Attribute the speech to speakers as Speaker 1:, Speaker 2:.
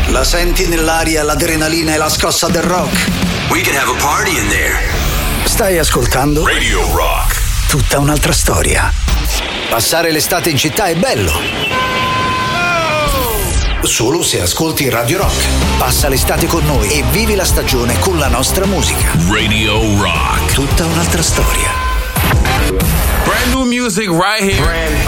Speaker 1: La senti nell'aria l'adrenalina e la scossa del rock?
Speaker 2: We can have a party in there.
Speaker 1: Stai ascoltando
Speaker 2: Radio Rock.
Speaker 1: Tutta un'altra storia. Passare l'estate in città è bello. Solo se ascolti Radio Rock. Passa l'estate con noi e vivi la stagione con la nostra musica.
Speaker 2: Radio Rock.
Speaker 1: Tutta un'altra storia.
Speaker 3: Brand new music right here.